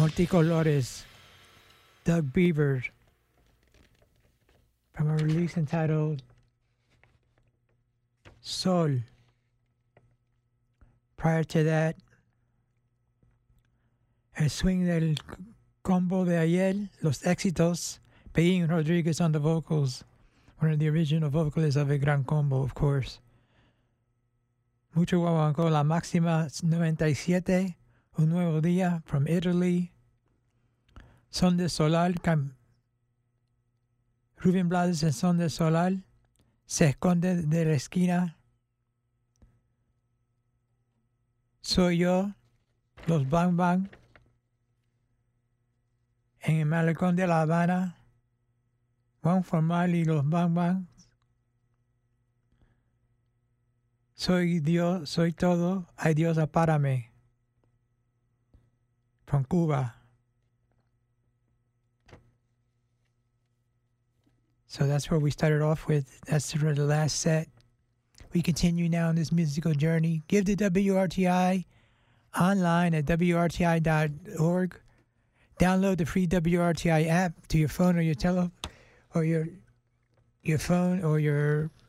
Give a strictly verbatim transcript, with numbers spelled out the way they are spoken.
Multicolores, Doug Beaver, from a release entitled Sol. Prior to that, El Swing del Combo de Ayer, Los Éxitos, Payín Rodriguez on the vocals, one of the original vocalists of El Gran Combo, of course. Mucho Guaguancó, La Máxima noventa y siete, Un Nuevo Día, from Italy. Son de Solar, Cam- Rubén Blades en Son de Solar, Se Esconde de la Esquina. Soy Yo, Los Bang Bang, en el Malecón de La Habana, Juan Formal y Los Bang Bang. Soy Dios, soy todo, ay Dios, apárame, from Cuba. So that's where we started off with. That's sort of the last set. We continue now on this musical journey. Give the W R T I online at W R T I dot org. Download the free W R T I app to your phone or your tele, or your your phone or your